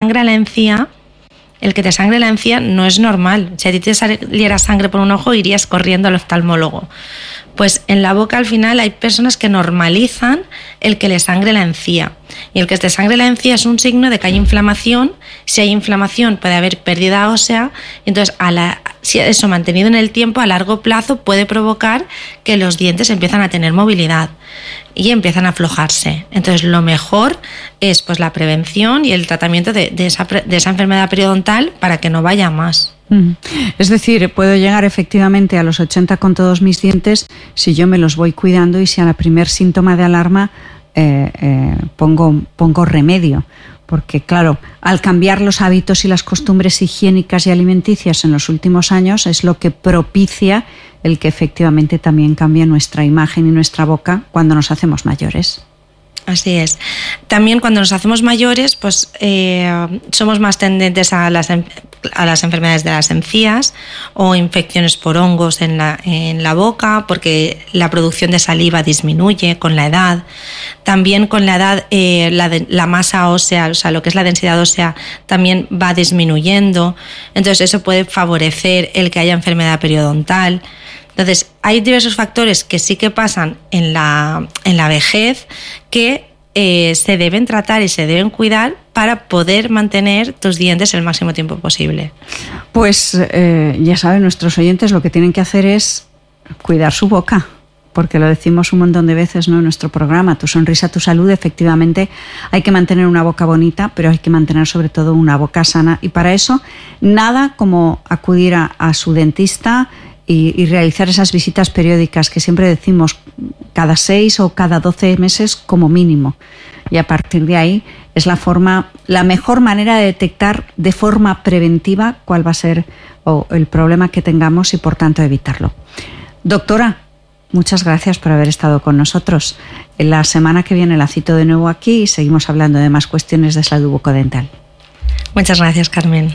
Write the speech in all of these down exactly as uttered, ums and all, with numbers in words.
sangra la encía, el que te sangre la encía no es normal. Si a ti te saliera sangre por un ojo, irías corriendo al oftalmólogo. Pues en la boca al final hay personas que normalizan el que le sangre la encía. Y el que te sangre la encía es un signo de que hay inflamación. Si hay inflamación puede haber pérdida ósea. Entonces, a la, si eso mantenido en el tiempo, a largo plazo puede provocar que los dientes empiezan a tener movilidad y empiezan a aflojarse. Entonces, lo mejor es pues la prevención y el tratamiento de, de, esa, de esa enfermedad periodontal para que no vaya más. Es decir, puedo llegar efectivamente a los ochenta con todos mis dientes si yo me los voy cuidando y si a la primer síntoma de alarma eh, eh, pongo, pongo remedio. Porque claro, al cambiar los hábitos y las costumbres higiénicas y alimenticias en los últimos años es lo que propicia el que efectivamente también cambie nuestra imagen y nuestra boca cuando nos hacemos mayores. Así es. También cuando nos hacemos mayores, pues eh, somos más tendentes a las, a las enfermedades de las encías o infecciones por hongos en la, en la boca, porque la producción de saliva disminuye con la edad. También con la edad eh, la, de, la masa ósea, o sea, lo que es la densidad ósea, también va disminuyendo. Entonces eso puede favorecer el que haya enfermedad periodontal. Entonces, hay diversos factores que sí que pasan en la, en la vejez que eh, se deben tratar y se deben cuidar para poder mantener tus dientes el máximo tiempo posible. Pues eh, ya saben nuestros oyentes, lo que tienen que hacer es cuidar su boca, porque lo decimos un montón de veces, ¿no?, en nuestro programa. Tu sonrisa, tu salud. Efectivamente, hay que mantener una boca bonita, pero hay que mantener sobre todo una boca sana. Y para eso, nada como acudir a, a su dentista Y, y realizar esas visitas periódicas que siempre decimos cada seis o cada doce meses como mínimo. Y a partir de ahí es la forma, la mejor manera de detectar de forma preventiva cuál va a ser o el problema que tengamos y por tanto evitarlo. Doctora, muchas gracias por haber estado con nosotros. La semana que viene la cito de nuevo aquí y seguimos hablando de más cuestiones de salud bucodental. Muchas gracias, Carmen.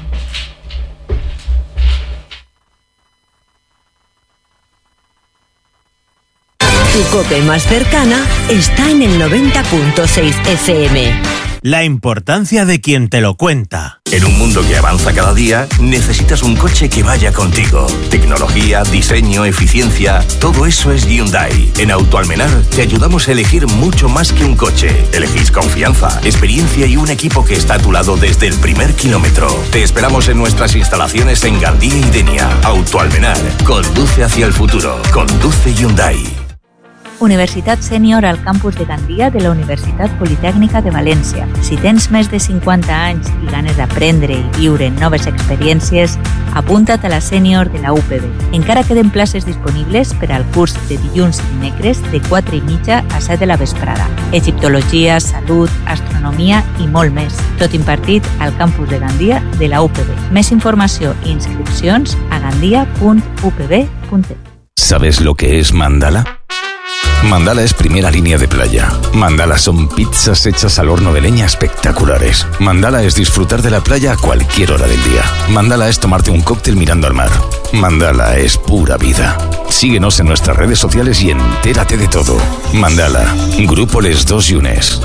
Tu COPE más cercana está en el noventa punto seis F M. La importancia de quien te lo cuenta. En un mundo que avanza cada día, necesitas un coche que vaya contigo. Tecnología, diseño, eficiencia, todo eso es Hyundai. En Autoalmenar te ayudamos a elegir mucho más que un coche. Elegís confianza, experiencia y un equipo que está a tu lado desde el primer kilómetro. Te esperamos en nuestras instalaciones en Gandía y Denia. Autoalmenar, conduce hacia el futuro. Conduce Hyundai. Universitat Sènior al campus de Gandia de la Universitat Politècnica de València. Si tens més de cinquanta anys i ganes d'aprendre i viure noves experiències, apunta't a la Sènior de la U P B. Encara queden places disponibles per al curs de dilluns i dimecres de quatre i mitja a set de la vesprada. Egiptologia, salut, astronomia i molt més. Tot impartit al campus de Gandia de la U P B. Més informació i inscripcions a gandia punt u p b punt e. ¿Sabes lo que es mandala? Mandala es primera línea de playa. Mandala son pizzas hechas al horno de leña espectaculares. Mandala es disfrutar de la playa a cualquier hora del día. Mandala es tomarte un cóctel mirando al mar. Mandala es pura vida. Síguenos en nuestras redes sociales y entérate de todo. Mandala, Grupo Les Dos Yunes.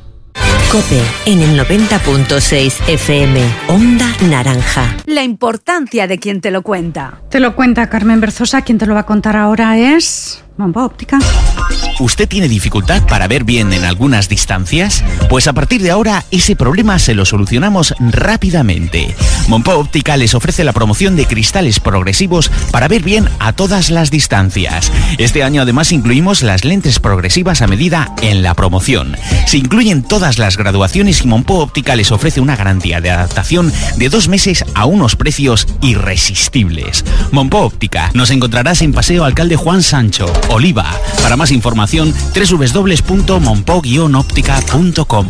COPE en el noventa punto seis F M, Onda Naranja. La importancia de quien te lo cuenta. Te lo cuenta Carmen Berzosa. Quien te lo va a contar ahora es Mompo Óptica. ¿Usted tiene dificultad para ver bien en algunas distancias? Pues a partir de ahora ese problema se lo solucionamos rápidamente. Mompo Óptica les ofrece la promoción de cristales progresivos para ver bien a todas las distancias. Este año además incluimos las lentes progresivas a medida en la promoción. Se incluyen todas las graduaciones y Mompo Óptica les ofrece una garantía de adaptación de dos meses a unos precios irresistibles. Mompo Óptica, nos encontrarás en Paseo Alcalde Juan Sancho, Oliva. Para más información, doble u doble u doble u punto mompo guion óptica punto com.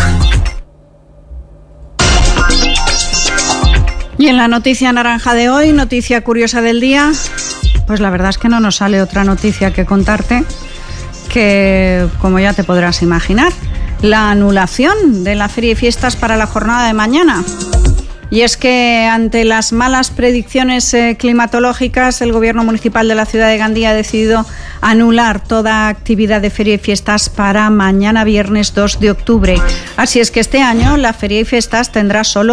Y en la noticia naranja de hoy, noticia curiosa del día, pues la verdad es que no nos sale otra noticia que contarte que, como ya te podrás imaginar, la anulación de la Feria y Fiestas para la jornada de mañana. Y es que ante las malas predicciones eh, climatológicas, el Gobierno Municipal de la ciudad de Gandía ha decidido anular toda actividad de Feria y Fiestas para mañana viernes dos de octubre. Así es que este año la Feria y Fiestas tendrá solo